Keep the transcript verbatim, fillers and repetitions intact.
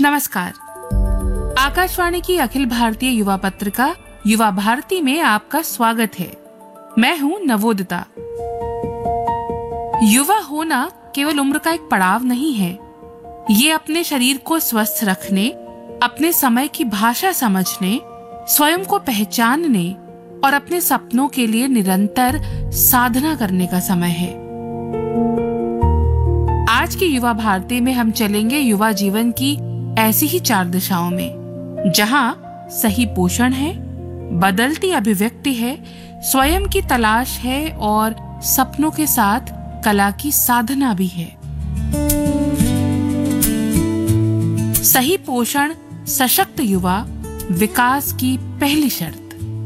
नमस्कार। आकाशवाणी की अखिल भारतीय युवा पत्रिका युवा भारती में आपका स्वागत है। मैं हूं नवोदिता। युवा होना केवल उम्र का एक पड़ाव नहीं है, ये अपने शरीर को स्वस्थ रखने, अपने समय की भाषा समझने, स्वयं को पहचानने और अपने सपनों के लिए निरंतर साधना करने का समय है। आज की युवा भारती में हम चलेंगे युवा जीवन की ऐसी ही चार दिशाओं में, जहां सही पोषण है, बदलती अभिव्यक्ति है, स्वयं की तलाश है और सपनों के साथ कला की साधना भी है। सही पोषण सशक्त युवा विकास की पहली शर्त।